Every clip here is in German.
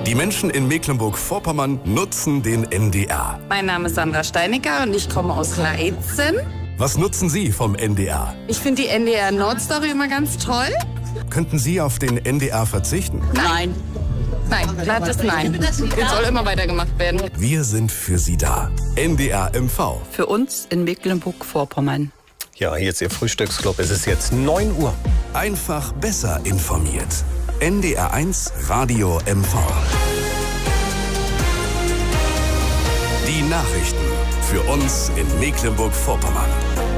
Die Menschen in Mecklenburg-Vorpommern nutzen den NDR. Mein Name ist Sandra Steinecker und ich komme aus Leitzen. Was nutzen Sie vom NDR? Ich finde die NDR Nordstory immer ganz toll. Könnten Sie auf den NDR verzichten? Nein. Nein, glattes Nein. Den soll immer weitergemacht werden. Wir sind für Sie da. NDR MV. Für uns in Mecklenburg-Vorpommern. Ja, jetzt Ihr Frühstücksclub. Es ist jetzt 9 Uhr. Einfach besser informiert. NDR 1 Radio MV. Die Nachrichten für uns in Mecklenburg-Vorpommern.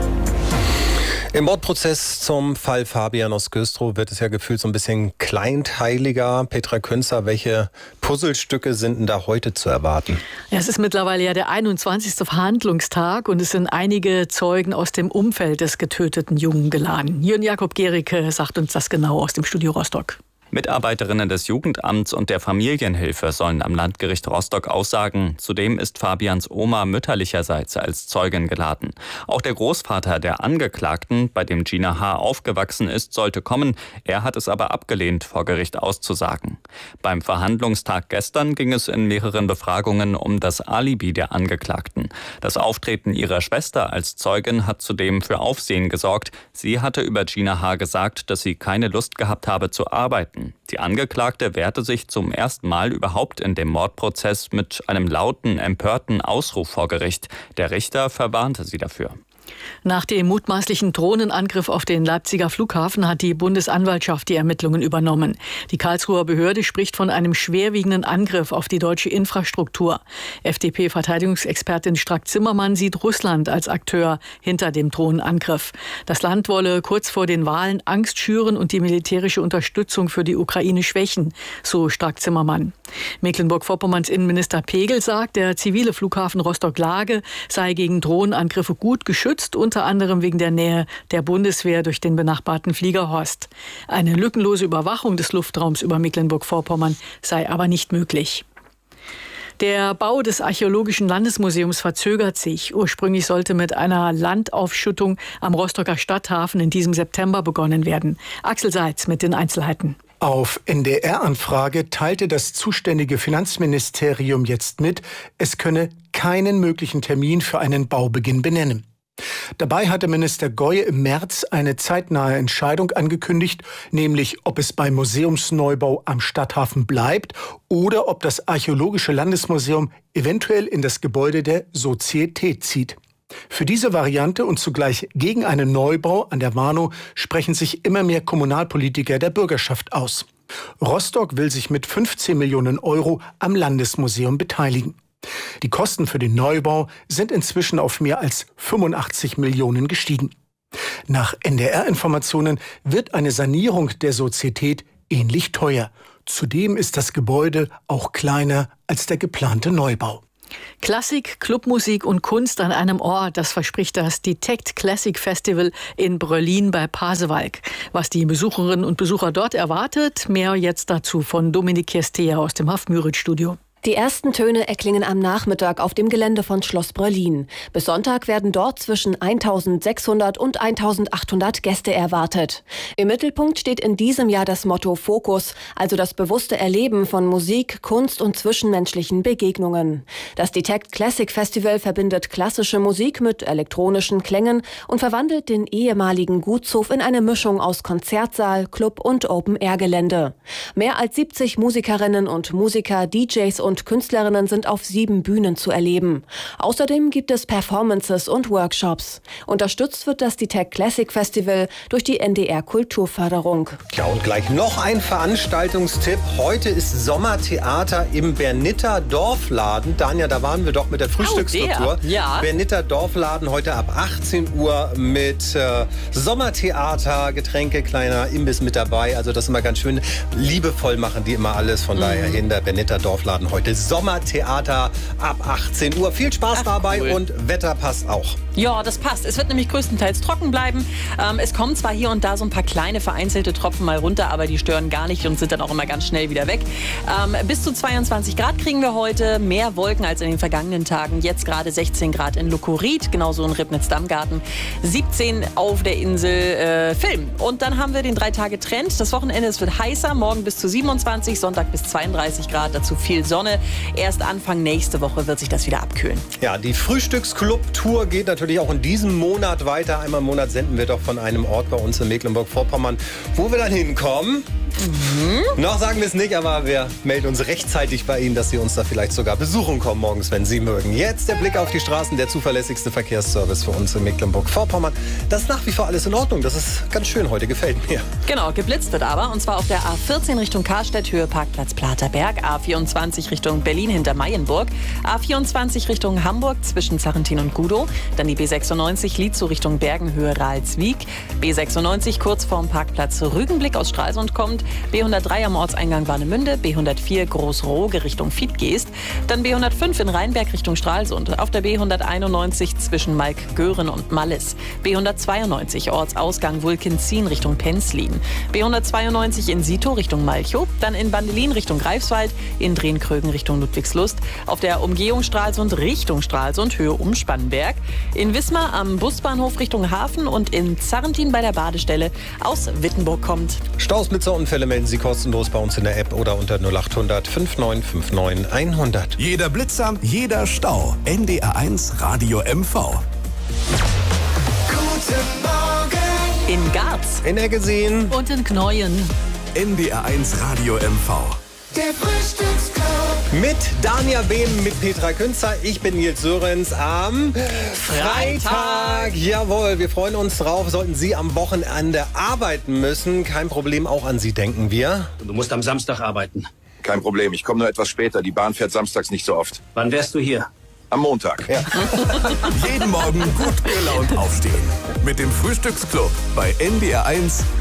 Im Mordprozess zum Fall Fabian aus Güstrow wird es ja gefühlt so ein bisschen kleinteiliger. Petra Künzer, welche Puzzlestücke sind denn da heute zu erwarten? Ja, es ist mittlerweile ja der 21. Verhandlungstag und es sind einige Zeugen aus dem Umfeld des getöteten Jungen geladen. Jürgen Jakob Gericke sagt uns das genau aus dem Studio Rostock. Mitarbeiterinnen des Jugendamts und der Familienhilfe sollen am Landgericht Rostock aussagen. Zudem ist Fabians Oma mütterlicherseits als Zeugin geladen. Auch der Großvater der Angeklagten, bei dem Gina H. aufgewachsen ist, sollte kommen. Er hat es aber abgelehnt, vor Gericht auszusagen. Beim Verhandlungstag gestern ging es in mehreren Befragungen um das Alibi der Angeklagten. Das Auftreten ihrer Schwester als Zeugin hat zudem für Aufsehen gesorgt. Sie hatte über Gina H. gesagt, dass sie keine Lust gehabt habe zu arbeiten. Die Angeklagte wehrte sich zum ersten Mal überhaupt in dem Mordprozess mit einem lauten, empörten Ausruf vor Gericht. Der Richter verwarnte sie dafür. Nach dem mutmaßlichen Drohnenangriff auf den Leipziger Flughafen hat die Bundesanwaltschaft die Ermittlungen übernommen. Die Karlsruher Behörde spricht von einem schwerwiegenden Angriff auf die deutsche Infrastruktur. FDP-Verteidigungsexpertin Strack-Zimmermann sieht Russland als Akteur hinter dem Drohnenangriff. Das Land wolle kurz vor den Wahlen Angst schüren und die militärische Unterstützung für die Ukraine schwächen, so Strack-Zimmermann. Mecklenburg-Vorpommerns Innenminister Pegel sagt, der zivile Flughafen Rostock-Lage sei gegen Drohnenangriffe gut geschützt, unter anderem wegen der Nähe der Bundeswehr durch den benachbarten Flieger Horst. Eine lückenlose Überwachung des Luftraums über Mecklenburg-Vorpommern sei aber nicht möglich. Der Bau des Archäologischen Landesmuseums verzögert sich. Ursprünglich sollte mit einer Landaufschüttung am Rostocker Stadthafen in diesem September begonnen werden. Axel Seitz mit den Einzelheiten. Auf NDR-Anfrage teilte das zuständige Finanzministerium jetzt mit, es könne keinen möglichen Termin für einen Baubeginn benennen. Dabei hatte Minister Goye im März eine zeitnahe Entscheidung angekündigt, nämlich ob es beim Museumsneubau am Stadthafen bleibt oder ob das Archäologische Landesmuseum eventuell in das Gebäude der Sozietät zieht. Für diese Variante und zugleich gegen einen Neubau an der Warnow sprechen sich immer mehr Kommunalpolitiker der Bürgerschaft aus. Rostock will sich mit 15 Millionen Euro am Landesmuseum beteiligen. Die Kosten für den Neubau sind inzwischen auf mehr als 85 Millionen gestiegen. Nach NDR-Informationen wird eine Sanierung der Sozietät ähnlich teuer. Zudem ist das Gebäude auch kleiner als der geplante Neubau. Klassik, Clubmusik und Kunst an einem Ort, das verspricht das Detect Classic Festival in Bröllin bei Pasewalk. Was die Besucherinnen und Besucher dort erwartet, mehr jetzt dazu von Dominik Kirstea aus dem Haft-Müritz-Studio. Die ersten Töne erklingen am Nachmittag auf dem Gelände von Schloss Bröllin. Bis Sonntag werden dort zwischen 1.600 und 1.800 Gäste erwartet. Im Mittelpunkt steht in diesem Jahr das Motto Fokus, also das bewusste Erleben von Musik, Kunst und zwischenmenschlichen Begegnungen. Das Detect Classic Festival verbindet klassische Musik mit elektronischen Klängen und verwandelt den ehemaligen Gutshof in eine Mischung aus Konzertsaal, Club und Open-Air-Gelände. Mehr als 70 Musikerinnen und Musiker, DJs und Künstlerinnen sind auf 7 Bühnen zu erleben. Außerdem gibt es Performances und Workshops. Unterstützt wird das Detect Classic Festival durch die NDR Kulturförderung. Ja, und gleich noch ein Veranstaltungstipp. Heute ist Sommertheater im Bernitter Dorfladen. Danja, da waren wir doch mit der Frühstücksstruktur. Ja. Bernitter Dorfladen heute ab 18 Uhr mit Sommertheater, Getränke, kleiner Imbiss mit dabei. Also das ist immer ganz schön. Liebevoll machen die immer alles. Von daher in der Bernitter Dorfladen heute heute. Sommertheater ab 18 Uhr. Viel Spaß dabei cool. Und Wetter passt auch. Ja, das passt. Es wird nämlich größtenteils trocken bleiben. Es kommen zwar hier und da so ein paar kleine vereinzelte Tropfen mal runter, aber die stören gar nicht und sind dann auch immer ganz schnell wieder weg. Bis zu 22 Grad kriegen wir heute. Mehr Wolken als in den vergangenen Tagen. Jetzt gerade 16 Grad in Lukorit, genauso in Ribnitz-Dammgarten. 17 auf der Insel Vilm. Und dann haben wir den 3-Tage-Trend. Das Wochenende, es wird heißer. Morgen bis zu 27, Sonntag bis 32 Grad. Dazu viel Sonne. Erst Anfang nächste Woche wird sich das wieder abkühlen. Ja, die Frühstücksclub-Tour geht natürlich auch in diesem Monat weiter. Einmal im Monat senden wir doch von einem Ort bei uns in Mecklenburg-Vorpommern, wo wir dann hinkommen. Noch sagen wir es nicht, aber wir melden uns rechtzeitig bei Ihnen, dass Sie uns da vielleicht sogar besuchen kommen morgens, wenn Sie mögen. Jetzt der Blick auf die Straßen, der zuverlässigste Verkehrsservice für uns in Mecklenburg-Vorpommern. Das ist nach wie vor alles in Ordnung. Das ist ganz schön heute, gefällt mir. Genau, geblitzt wird aber, und zwar auf der A14 Richtung Karstedt, Höhe Parkplatz Platerberg, A24 Richtung Berlin hinter Mayenburg, A24 Richtung Hamburg zwischen Zarrentin und Gudow, dann die B96 Lietzow Richtung Bergen, Höhe Ralswiek, B96 kurz vorm Parkplatz Rügenblick aus Stralsund kommt, B103 am Ortseingang Warnemünde, B104 Großroge Richtung Fiedgeest, dann B105 in Rheinberg Richtung Stralsund, auf der B191 zwischen Malkgören und Mallis, B192 Ortsausgang Wulkenzien Richtung Penzlin, B192 in Sito Richtung Malchow, dann in Bandelin Richtung Greifswald, in Drehkrögen Richtung Ludwigslust, auf der Umgehung Stralsund Richtung Stralsund, Höhe Umspannberg, in Wismar am Busbahnhof Richtung Hafen und in Zarrentin bei der Badestelle aus Wittenburg kommt. Stausblitzerunfälle melden Sie kostenlos bei uns in der App oder unter 0800 5959 100. Jeder Blitzer, jeder Stau. NDR1 Radio MV. Guten Morgen. In Garz. In Eggeseen. Und in Kneuen. NDR1 Radio MV. Der Frühstücksclub. Mit Dania Behm, mit Petra Künzer. Ich bin Nils Sörenz am Freitag. Jawohl, wir freuen uns drauf. Sollten Sie am Wochenende arbeiten müssen, kein Problem, auch an Sie denken wir. Du musst am Samstag arbeiten. Kein Problem, ich komme nur etwas später. Die Bahn fährt samstags nicht so oft. Wann wärst du hier? Am Montag. Ja. Jeden Morgen gut gelaunt aufstehen. Mit dem Frühstücksclub bei NDR1